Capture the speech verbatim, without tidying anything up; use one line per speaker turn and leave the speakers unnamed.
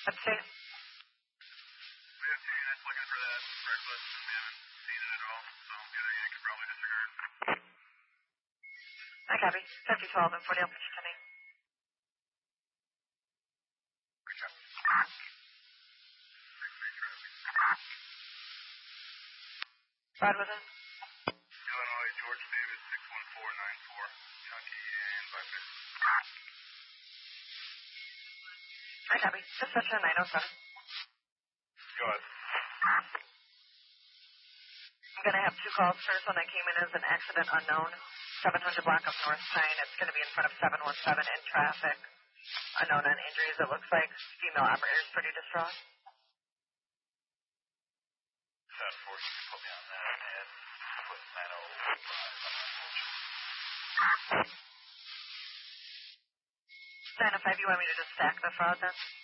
Let's see.
We have two units looking for that breakfast. We haven't seen it at all, so the other unit could probably disregard.
I copy. fifty twelve and forty Alpha Chitani.
Good job.
Rod was in.
Illinois, George David, six one four nine four. Chunky and bypass.
I copy. Dispatcher nine oh seven.
Go ahead.
I'm going to have two calls. First one that came in as an accident unknown. seven hundred block of North Pine. It's going to be in front of seven one seven in traffic. Unknown on injuries, it looks like. Female operator is pretty distraught.
seven four, you can put me on that and put nine oh five on that.
nine oh five, you want me to just stack the fraud then?